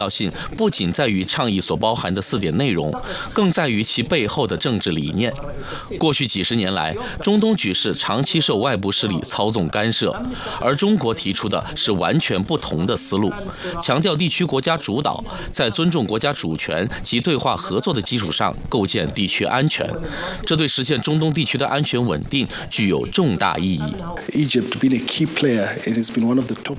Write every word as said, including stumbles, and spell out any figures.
要性不仅在于倡议所包含的四点内容，更在于其背后的政治理念。过去几十年来，中东局势长期受外部势力操纵干涉，而中国提出的是完全不同的思路，强调地区国家主导，在尊重国家主权及对话合作的基础上构建地区安全，这对实现中东地区的安全稳定具有重大意义。 Egypt being a key player, it has been one of the top